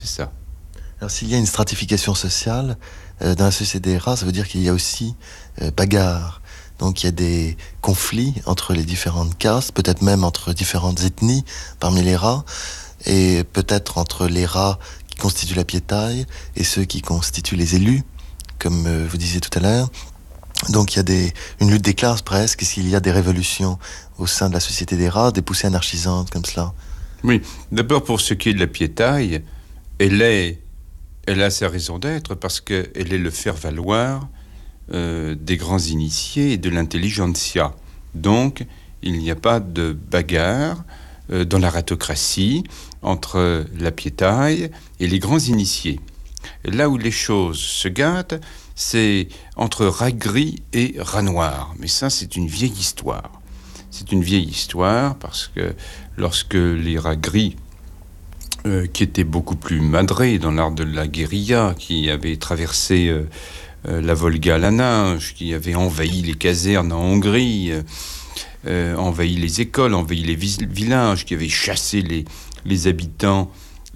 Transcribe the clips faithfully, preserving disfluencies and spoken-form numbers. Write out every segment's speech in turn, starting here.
C'est ça. Alors s'il y a une stratification sociale euh, dans la société des rats, ça veut dire qu'il y a aussi euh, bagarre. Donc il y a des conflits entre les différentes castes, peut-être même entre différentes ethnies parmi les rats, et peut-être entre les rats qui constituent la piétaille et ceux qui constituent les élus, comme euh, vous disiez tout à l'heure. Donc il y a des, une lutte des classes presque, s'il y a des révolutions au sein de la société des rats, des poussées anarchisantes comme cela. Oui, d'abord pour ce qui est de la piétaille, elle est, elle a sa raison d'être parce qu'elle est le faire-valoir euh, des grands initiés et de l'intelligentsia. Donc, il n'y a pas de bagarre euh, dans la ratocratie entre la piétaille et les grands initiés. Là où les choses se gâtent, c'est entre rat gris et rat noir. Mais ça, c'est une vieille histoire. C'est une vieille histoire parce que lorsque les rats gris, euh, qui étaient beaucoup plus madrés dans l'art de la guérilla, qui avaient traversé euh, euh, la Volga à la nage, qui avaient envahi les casernes en Hongrie, euh, euh, envahi les écoles, envahi les vis- villages, qui avaient chassé les, les habitants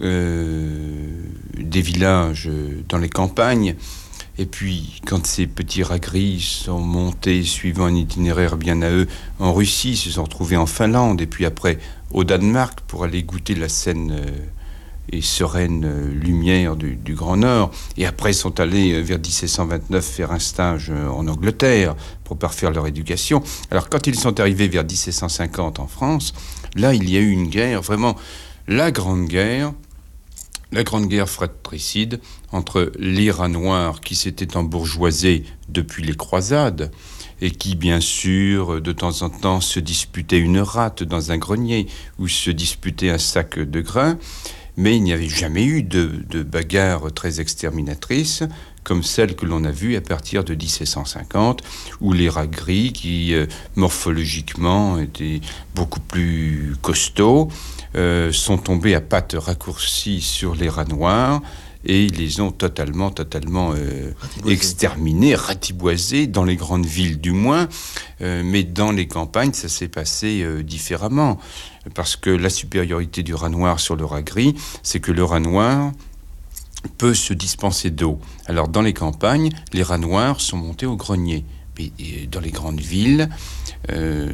euh, des villages dans les campagnes. Et puis, quand ces petits rats gris sont montés, suivant un itinéraire bien à eux, en Russie, se sont retrouvés en Finlande, et puis après au Danemark, pour aller goûter la saine euh, et sereine euh, lumière du, du Grand Nord, et après sont allés euh, vers dix-sept cent vingt-neuf faire un stage euh, en Angleterre pour parfaire leur éducation. Alors, quand ils sont arrivés vers dix-sept cent cinquante en France, là, il y a eu une guerre, vraiment la Grande Guerre, la Grande Guerre fratricide entre les rats noirs qui s'étaient embourgeoisés depuis les croisades et qui, bien sûr, de temps en temps se disputaient une rate dans un grenier ou se disputaient un sac de grains, mais il n'y avait jamais eu de, de bagarre très exterminatrice comme celle que l'on a vue à partir de dix-sept cent cinquante, où les rats gris, qui euh, morphologiquement étaient beaucoup plus costauds, euh, sont tombés à pattes raccourcies sur les rats noirs et ils les ont totalement, totalement euh, exterminés, ratiboisés, dans les grandes villes du moins, euh, mais dans les campagnes, ça s'est passé euh, différemment. Parce que la supériorité du rat noir sur le rat gris, c'est que le rat noir peut se dispenser d'eau. Alors, dans les campagnes, les rats noirs sont montés au grenier. Mais dans les grandes villes, euh,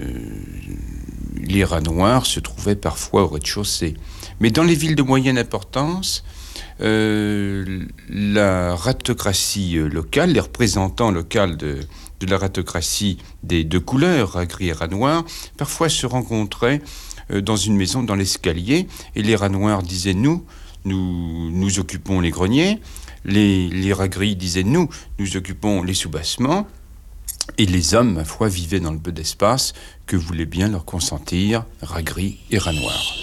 les rats noirs se trouvaient parfois au rez-de-chaussée. Mais dans les villes de moyenne importance, euh, la ratocratie locale, les représentants locaux de, de la ratocratie des deux couleurs, rat gris et rat noir, parfois se rencontraient euh, dans une maison, dans l'escalier, et les rats noirs disaient « nous ». Nous, nous occupons les greniers, les, les rats gris disaient nous, nous occupons les soubassements, et les hommes, ma foi, vivaient dans le peu d'espace que voulaient bien leur consentir rats gris et rats noirs.